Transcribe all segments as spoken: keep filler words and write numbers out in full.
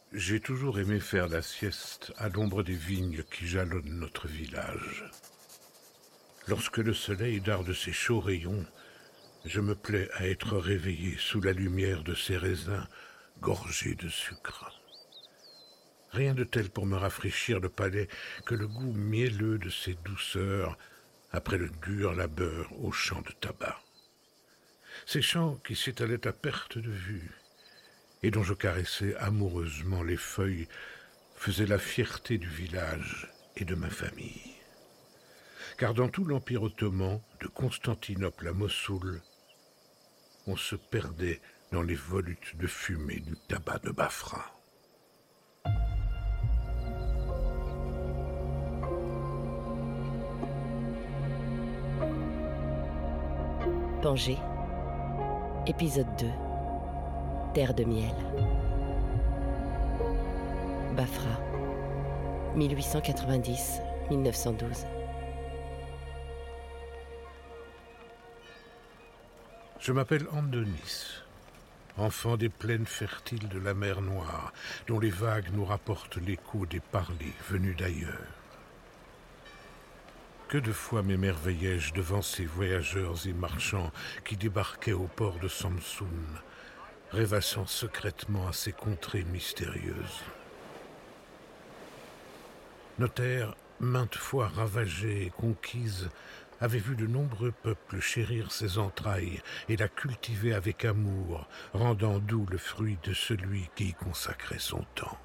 J'ai toujours aimé faire la sieste à l'ombre des vignes qui jalonnent notre village. Lorsque le soleil darde ses chauds rayons, je me plais à être réveillé sous la lumière de ces raisins gorgés de sucre. Rien de tel pour me rafraîchir le palais que le goût mielleux de ces douceurs après le dur labeur aux champs de tabac. Ces champs qui s'étalaient à perte de vue et dont je caressais amoureusement les feuilles faisaient la fierté du village et de ma famille. Car dans tout l'Empire ottoman, de Constantinople à Mossoul, on se perdait dans les volutes de fumée du tabac de Bafra. Pangée, épisode deux, Terre de miel. Bafra, mille huit cent quatre-vingt-dix à mille neuf cent douze. Je m'appelle Andonis, enfant des plaines fertiles de la mer Noire, dont les vagues nous rapportent l'écho des parlers venus d'ailleurs. Que de fois m'émerveillai-je devant ces voyageurs et marchands qui débarquaient au port de Samsun, rêvassant secrètement à ces contrées mystérieuses. Nos terres, maintes fois ravagées et conquises, avaient vu de nombreux peuples chérir ses entrailles et la cultiver avec amour, rendant doux le fruit de celui qui y consacrait son temps.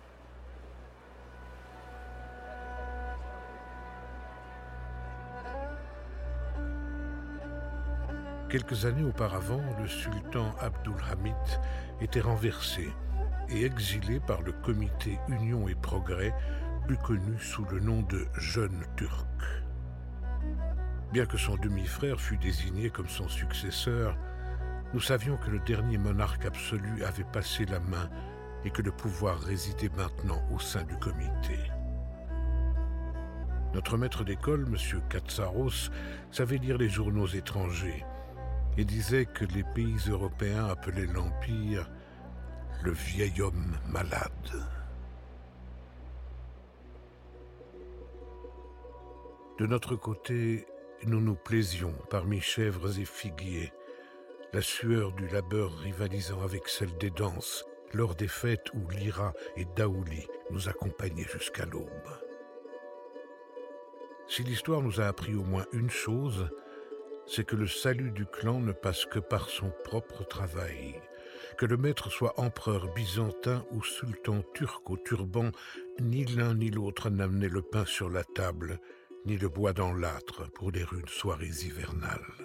Quelques années auparavant, le sultan Abdulhamid était renversé et exilé par le comité Union et Progrès, plus connu sous le nom de Jeune Turc. Bien que son demi-frère fût désigné comme son successeur, nous savions que le dernier monarque absolu avait passé la main et que le pouvoir résidait maintenant au sein du comité. Notre maître d'école, M. Katsaros, savait lire les journaux étrangers et disait que les pays européens appelaient l'Empire le vieil homme malade. De notre côté, nous nous plaisions parmi chèvres et figuiers, la sueur du labeur rivalisant avec celle des danses lors des fêtes où Lyra et Daouli nous accompagnaient jusqu'à l'aube. Si l'histoire nous a appris au moins une chose, c'est que le salut du clan ne passe que par son propre travail. Que le maître soit empereur byzantin ou sultan turc au turban, ni l'un ni l'autre n'amenait le pain sur la table, ni le bois dans l'âtre pour les rudes soirées hivernales.